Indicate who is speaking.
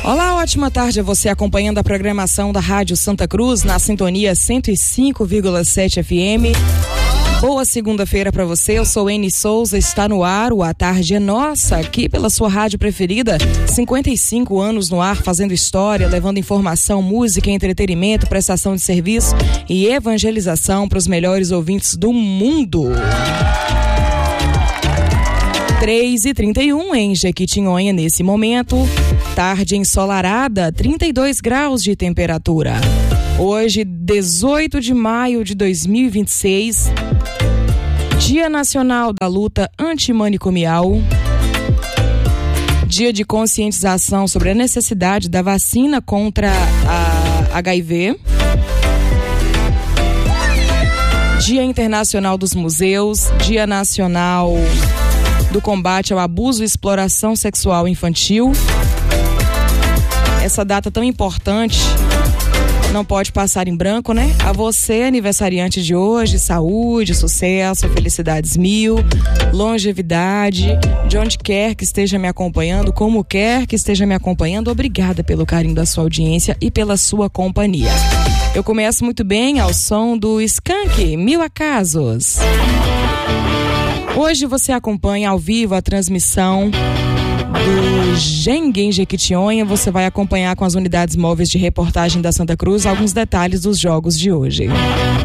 Speaker 1: Olá, ótima tarde a você acompanhando a programação da Rádio Santa Cruz na sintonia 105,7 FM. Boa segunda-feira para você, eu sou Eni Souza, está no ar o A Tarde é Nossa, aqui pela sua rádio preferida, 55 anos no ar, fazendo história, levando informação, música, entretenimento, prestação de serviço e evangelização para os melhores ouvintes do mundo. 3h31 em Jequitinhonha nesse momento, tarde ensolarada, 32 graus de temperatura. Hoje, 18 de maio de 2026, Dia Nacional da Luta Antimanicomial, Dia de conscientização sobre a necessidade da vacina contra a HIV, Dia Internacional dos Museus, Dia Nacional do Combate ao Abuso e Exploração Sexual Infantil. Essa data tão importante não pode passar em branco, né? A você, aniversariante de hoje, saúde, sucesso, felicidades mil, longevidade, de onde quer que esteja me acompanhando, como quer que esteja me acompanhando, obrigada pelo carinho da sua audiência e pela sua companhia. Eu começo muito bem ao som do Skank, Mil Acasos. Hoje você acompanha ao vivo a transmissão do Gengue em Jequitinhonha. Você vai acompanhar com as unidades móveis de reportagem da Santa Cruz alguns detalhes dos jogos de hoje.